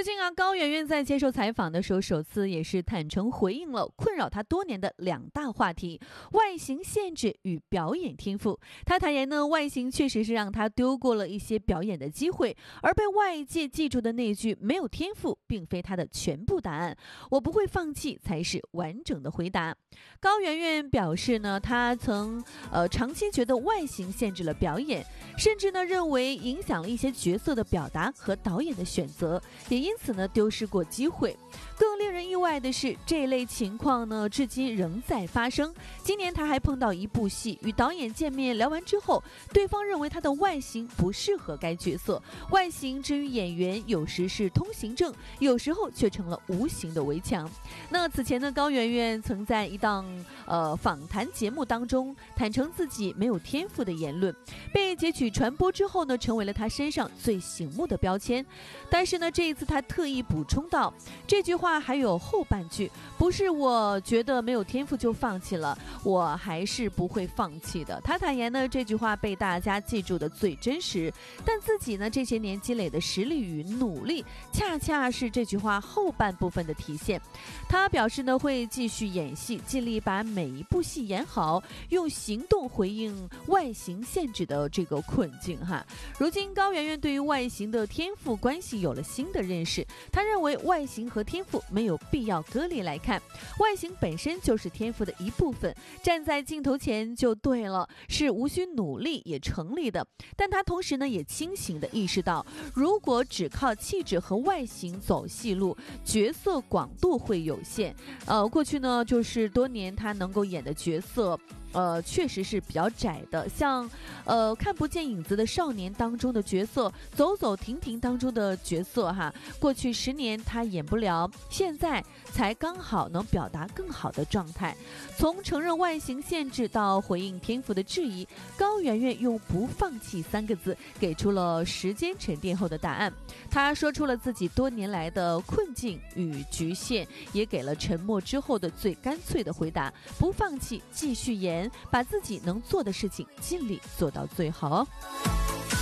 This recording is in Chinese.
近啊，高圆圆在接受采访的时候，首次也是坦诚回应了困扰她多年的2大话题：外形限制与表演天赋。她坦言呢，外形确实是让她丢过了一些表演的机会，而被外界记住的那句"没有天赋"并非她的全部答案。我不会放弃才是完整的回答。高圆圆表示呢，她曾长期觉得外形限制了表演，甚至呢认为影响了一些角色的表达和导演的选择，也因此呢丢失过机会。更令人意外的是，这类情况呢至今仍在发生。今年他还碰到一部戏，与导演见面聊完之后，对方认为他的外形不适合该角色。外形之于演员，有时是通行证，有时候却成了无形的围墙。那此前呢，高圆圆曾在一档访谈节目当中坦诚自己没有天赋的言论，被截取传播之后呢，成为了他身上最醒目的标签。但是呢，这一次他特意补充到，这句话还有后半句，不是我觉得没有天赋就放弃了，我还是不会放弃的。他坦言呢，这句话被大家记住的最真实，但自己呢这些年积累的实力与努力，恰恰是这句话后半部分的体现。他表示呢，会继续演戏，尽力把每一部戏演好，用行动回应外形限制的这个困境哈。如今高圆圆对于外形的天赋关系有了新的认识，他认为外形和天赋没有必要割裂来看，外形本身就是天赋的一部分，站在镜头前就对了，是无需努力也成立的。但他同时呢也清醒地意识到，如果只靠气质和外形走戏路，角色广度会有限。过去呢就是多年他能够演的角色确实是比较窄的，像看不见影子的少年当中的角色，走走停停当中的角色哈，过去10年他演不了，现在才刚好能表达更好的状态。从承认外形限制到回应天赋的质疑，高圆圆用不放弃3个字给出了时间沉淀后的答案。他说出了自己多年来的困境与局限，也给了沉默之后的最干脆的回答：不放弃，继续演，把自己能做的事情尽力做到最好。